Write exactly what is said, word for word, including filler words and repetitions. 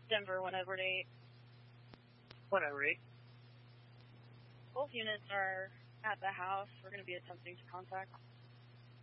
Denver, one over eight. one over eight. Both units are at the house. We're going to be attempting to contact.